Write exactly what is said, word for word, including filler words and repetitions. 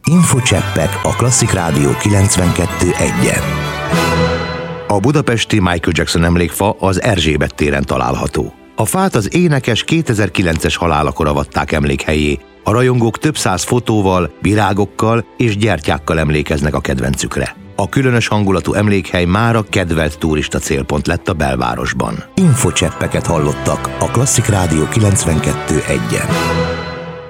Infocseppek a Klasszik Rádió kilencvenkettő egyen. A budapesti Michael Jackson emlékfa az Erzsébet téren található. A fát az énekes kétezer-kilences halálakor avatták emlékhelyé. A rajongók több száz fotóval, virágokkal és gyertyákkal emlékeznek a kedvencükre. A különös hangulatú emlékhely mára kedvelt turista célpont lett a belvárosban. Infocseppeket hallottak a Klasszik Rádió kilencvenkettő egyen.